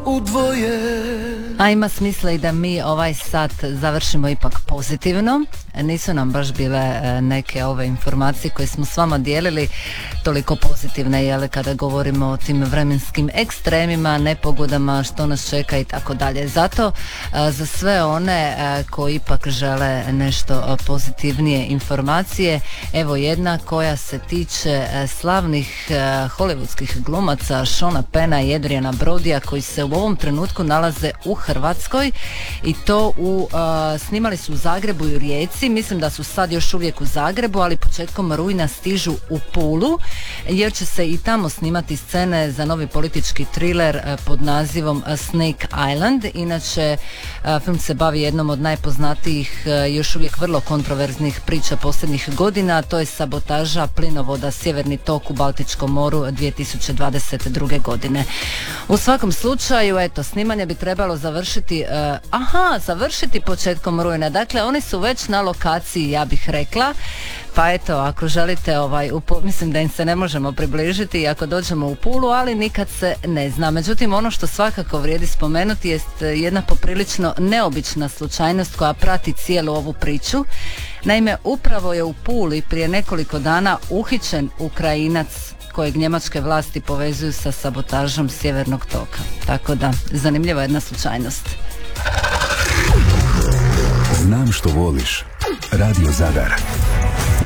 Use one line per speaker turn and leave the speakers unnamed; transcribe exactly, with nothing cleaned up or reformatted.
u dvoje.
A ima smisla i da mi ovaj sat završimo ipak pozitivno. Nisu nam baš bile neke ove informacije koje smo s vama dijelili toliko pozitivne, jel, kada govorimo o tim vremenskim ekstremima, nepogodama, što nas čeka i tako dalje. Zato za sve one koji ipak žele nešto pozitivnije informacije, evo jedna koja se tiče slavnih hollywoodskih glumaca Seana Penna i Adriana Brodyja, koji se u ovom trenutku nalaze u Hrvatskoj i to u, uh, snimali su u Zagrebu i u Rijeci. Mislim da su sad još uvijek u Zagrebu, ali početkom rujna stižu u Pulu, jer će se i tamo snimati scene za novi politički thriller uh, pod nazivom Snake Island. Inače, uh, film se bavi jednom od najpoznatijih, uh, još uvijek vrlo kontroverznih priča posljednjih godina, to je sabotaža plinovoda Sjeverni tok u Baltičkom moru dvije tisuće dvadeset druge. godine. U svakom slučaju, eto, snimanje bi trebalo završiti, uh, aha, završiti početkom rujna. Dakle, oni su već na lokaciji, ja bih rekla. Pa eto, ako želite, ovaj, upo, mislim da im se ne možemo približiti ako dođemo u Pulu, ali nikad se ne zna. Međutim, ono što svakako vrijedi spomenuti jest jedna poprilično neobična slučajnost koja prati cijelu ovu priču. Naime, upravo je u Puli prije nekoliko dana uhićen Ukrajinac kojeg njemačke vlasti povezuju sa sabotažom Sjevernog toka. Tako da, zanimljiva jedna slučajnost.
Znam što voliš. Radio Zadar.